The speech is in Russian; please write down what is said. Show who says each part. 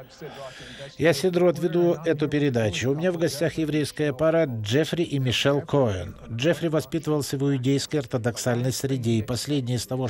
Speaker 1: Я, Сидрот, веду эту передачу. У меня в гостях еврейская пара Джеффри и Мишель Коэн. Джеффри воспитывался в иудейской ортодоксальной среде, и последнее из того,